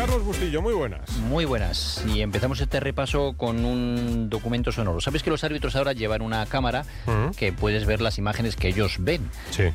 Carlos Bustillo, muy buenas. Muy buenas. Y empezamos este repaso con un documento sonoro. ¿Sabes que los árbitros ahora llevan una cámara que puedes ver las imágenes que ellos ven? Sí.